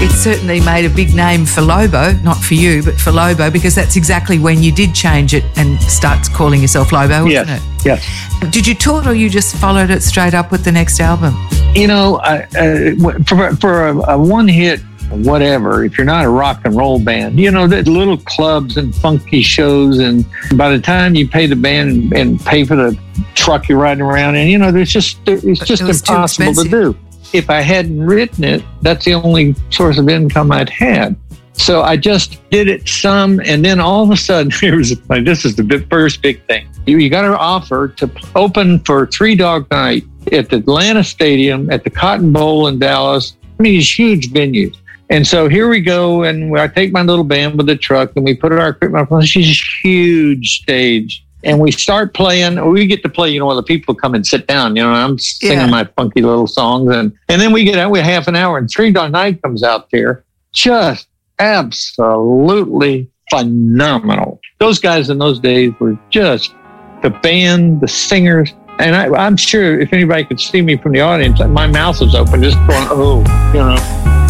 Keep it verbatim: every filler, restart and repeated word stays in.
it certainly made a big name for Lobo, not for you, but for Lobo, because that's exactly when you did change it and start calling yourself Lobo, wasn't yes. it? Yes. Did you tour or you just followed it straight up with the next album? You know, uh, uh, for, for a, a one-hit whatever, if you're not a rock and roll band, you know, the little clubs and funky shows, and by the time you pay the band and, and pay for the truck you're riding around in, you know, there's just it's just it impossible to do. If I hadn't written it, that's the only source of income I'd had. So I just did it some, and then all of a sudden, here was like, this is the first big thing. You, you got an offer to open for Three Dog Night at the Atlanta Stadium, at the Cotton Bowl in Dallas. I mean, these huge venues. And so here we go, and I take my little band with the truck, and we put our equipment on this huge stage, and we start playing. We get to play, you know, while the people come and sit down. You know, I'm singing yeah. my funky little songs, and and then we get out. We have half an hour, and Three Dog Night comes out there, just absolutely phenomenal. Those guys in those days were just the band, the singers. And I, I'm sure if anybody could see me from the audience, my mouth was open, just going, oh, you know.